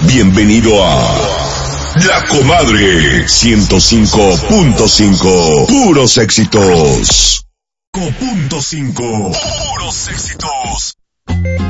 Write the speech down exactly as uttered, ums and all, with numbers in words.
Bienvenido a La Comadre ciento cinco punto cinco. Puros éxitos. Punto cinco. Puros éxitos.